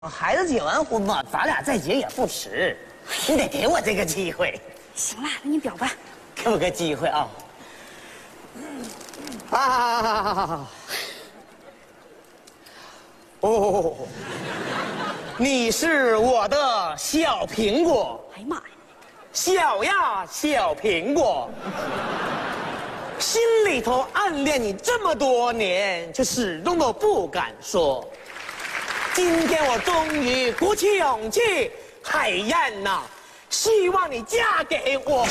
孩子结完婚吧，咱俩再结也不迟。你得给我这个机会。 行了，那你表吧。 给我个机会啊！哦，你是我的小苹果。 哎呀妈呀！ 小呀，小苹果。心里头暗恋你这么多年，却始终都不敢说。今天我终于鼓起勇气，海燕呐，希望你嫁给我。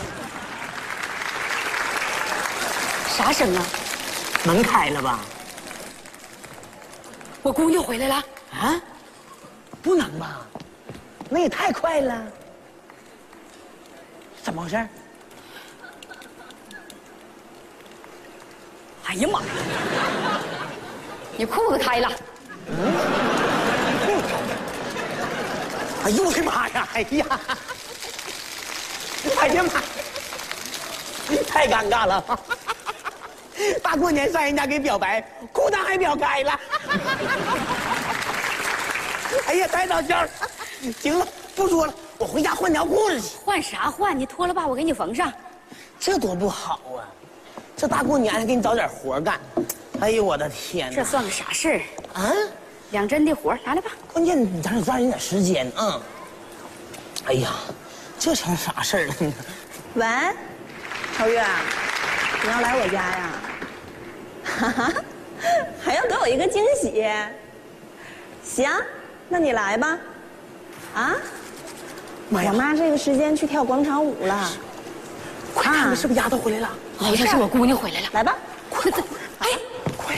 啥声啊？ 门开了吧？ 我姑娘回来了。 啊？不能吧？那也太快了。怎么回事？ 哎呀妈呀！你裤子开了。 哎呦我的妈呀！哎呀！哎呀妈！太尴尬了！大过年上人家给表白，裤裆还表开了！哎呀，太搞笑了！行了，不说了，我回家换条裤子去。 换啥换？你脱了吧，我给你缝上。 这多不好啊！这大过年还给你找点活干。哎呦我的天哪！ 这算个啥事儿啊？ 两针的活拿来吧。 关键咱得抓紧点时间啊！哎呀，这成啥事儿了呢？ 喂，超越，你要来我家呀？哈哈，还要给我一个惊喜？行，那你来吧。啊？ 妈呀我妈这个时间去跳广场舞了。 快看，是不是丫头回来了？ 好像是我姑娘回来了。 来吧， 快走！哎， 快呀！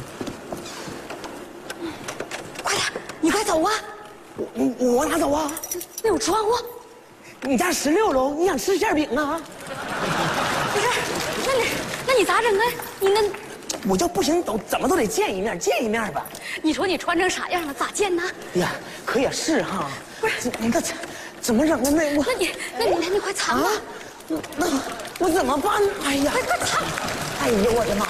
快点，你快走啊！ 我往哪走啊？ 那有窗户。 你家16楼，你想吃馅饼啊？ 不是，那你咋整啊？你那， 我就不行，怎么都得见一面，见一面吧。 你说你穿成啥样了？咋见呢？ 哎呀，可也是哈。 不是， 那怎么整啊？那你快藏吧。 那我怎么办？哎呀， 快藏！ 哎呦我的妈！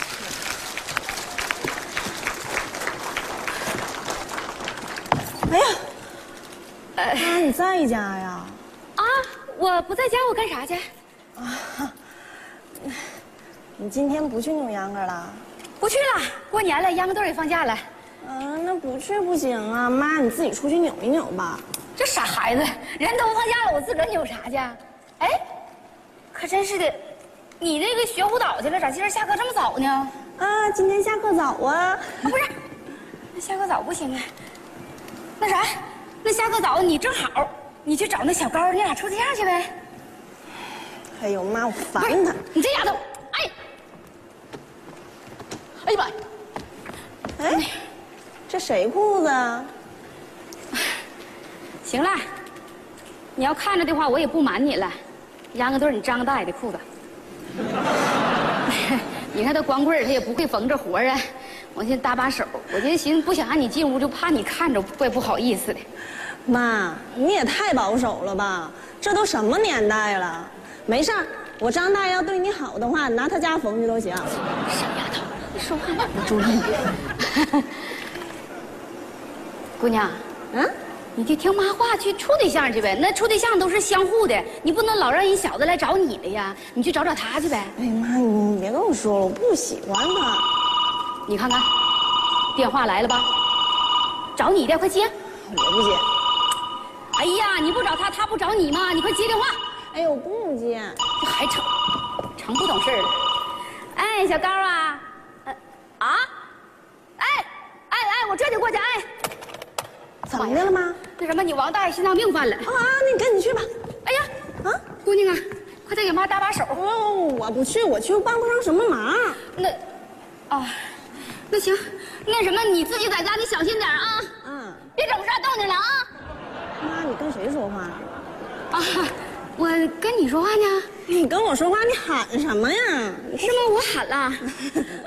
哎呀，妈，你在家呀？ 啊，我不在家，我干啥去？ 啊，你今天不去扭秧歌了？ 不去了，过年了，秧歌队也放假了。 那不去不行啊，妈，你自己出去扭一扭吧。 这傻孩子，人都放假了，我自个儿扭啥去？哎，可真是的，你那个学舞蹈去了，咋今儿下课这么早呢？ 啊，今天下课早啊。 不是，那下课早不行啊。那啥，那下课早你正好，你去找那小高，你俩处对象去呗。 哎呦妈，我烦他！ 你这丫头，哎，哎呀妈呀！ 哎，这谁裤子啊？ 行了，你要看着的话，我也不瞒你了。秧歌队你张大爷的裤子，你看他光棍他也不会缝这活啊。我现在搭把手，我就寻思不想让你进屋，就怕你看着怪不好意思的。 妈，你也太保守了吧？这都什么年代了？没事儿，我张大爷要对你好的话，拿他家缝去都行。 傻丫头，你说话哪不注意？姑娘，你就听妈话，去处对象去呗。那处对象都是相互的，你不能老让人小子来找你了呀。你去找找他去呗。 哎呀妈，你别跟我说了，我不喜欢他。 你看看，电话来了吧？找你的，快接。 我不接。 哎呀，你不找他，他不找你吗？你快接电话。 哎呦，我不接。 这还成不懂事了。哎，小高啊，我这就过去。哎， 怎么的了妈？ 那什么，你王大爷心脏病犯了。 啊，那你赶紧去吧。 哎呀，姑娘啊，快再给妈搭把手。 哦，我不去，我去帮不上什么忙。 那行，那什么，你自己在家你小心点啊。别整出啥动静来啊。 妈，你跟谁说话？ 我跟你说话呢。 你跟我说话，你喊什么呀？ 是吗？我喊了。